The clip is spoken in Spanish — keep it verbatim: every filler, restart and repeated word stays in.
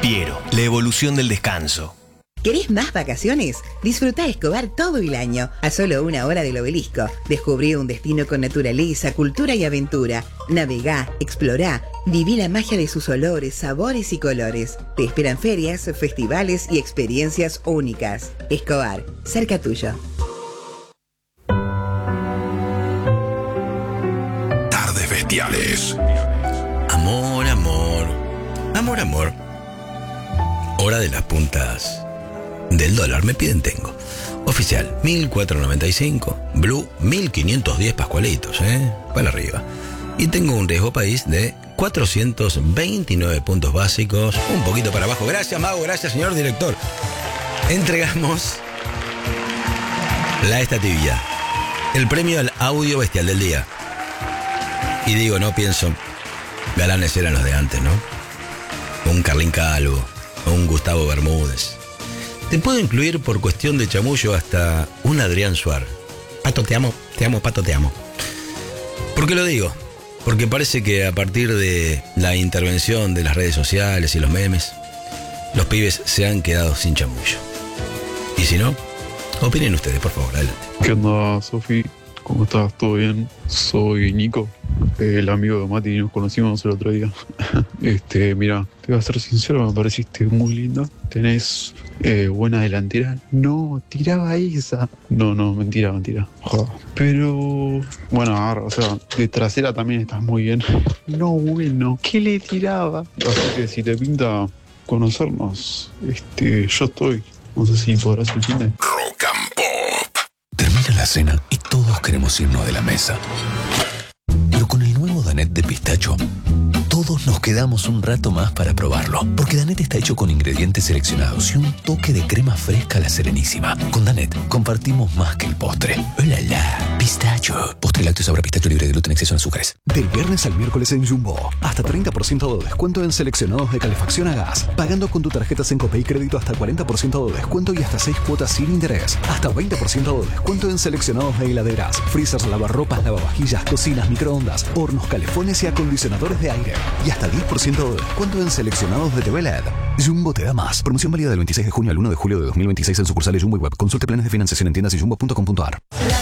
Piero, la evolución del descanso. ¿Querés más vacaciones? Disfrutá Escobar todo el año, a solo una hora del Obelisco. Descubrí un destino con naturaleza, cultura y aventura. Navegá, explorá, viví la magia de sus olores, sabores y colores. Te esperan ferias, festivales y experiencias únicas. Escobar, cerca tuyo. Tardes bestiales. Amor, amor. Amor, amor. Hora de las puntas del dólar, me piden tengo. Oficial, mil cuatrocientos noventa y cinco. Blue, mil quinientos diez pascualitos, ¿eh? Para arriba. Y tengo un riesgo país de cuatrocientos veintinueve puntos básicos. Un poquito para abajo. Gracias, Mago. Gracias, señor director. Entregamos la estatividad. El premio al audio bestial del día. Y digo, no pienso, galanes eran los de antes, ¿no? Un Carlín Calvo, o un Gustavo Bermúdez. Te puedo incluir por cuestión de chamullo hasta un Adrián Suar. Pato, te amo, te amo, Pato, te amo. ¿Por qué lo digo? Porque parece que a partir de la intervención de las redes sociales y los memes, los pibes se han quedado sin chamullo. Y si no, opinen ustedes, por favor, adelante. ¿Qué onda, Sofi? ¿Cómo estás? ¿Todo bien? Soy Nico, el amigo de Mati, nos conocimos el otro día. Este, mira, te voy a ser sincero, me pareciste muy linda. Tenés eh, buena delantera. No, tiraba esa. No, no, mentira, mentira. Joder. Pero, bueno, ahora, o sea, de trasera también estás muy bien. No, bueno, ¿qué le tiraba? Así que si te pinta conocernos, este, yo estoy. No sé si podrás el fin de... Rock and Pop. Termina la cena y todos queremos irnos de la mesa. Pero con el nuevo Danette de pistacho, todos nos quedamos un rato más para probarlo. Porque Danette está hecho con ingredientes seleccionados y un toque de crema fresca a la Serenísima. Con Danette compartimos más que el postre. ¡Hola, la! Pistacho. Postre lácteo sabor a pistacho libre de gluten, exceso en azúcares. Del viernes al miércoles en Jumbo. Hasta treinta por ciento de descuento en seleccionados de calefacción a gas. Pagando con tu tarjeta Sencope y crédito hasta cuarenta por ciento de descuento y hasta seis cuotas sin interés. Hasta veinte por ciento de descuento en seleccionados de heladeras, freezers, lavarropas, lavavajillas, cocinas, microondas, hornos, calefones y acondicionadores de aire. Y hasta diez por ciento de descuento en seleccionados de T V L E D. Jumbo te da más. Promoción válida del veintiséis de junio al uno de julio de dos mil veintiséis en sucursales Jumbo y Web. Consulte planes de financiación en tiendas y jumbo punto com punto a r.